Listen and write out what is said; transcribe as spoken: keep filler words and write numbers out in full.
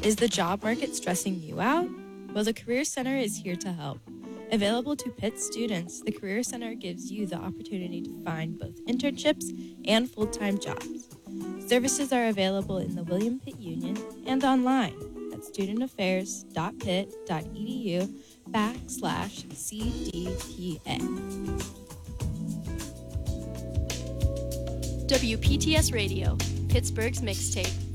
Is the job market stressing you out? Well, the Career Center is here to help. Available to Pitt students, the Career Center gives you the opportunity to find both internships and full-time jobs. Services are available in the William Pitt Union and online at studentaffairs.pitt.edu backslash CDPA. W P T S Radio, Pittsburgh's mixtape.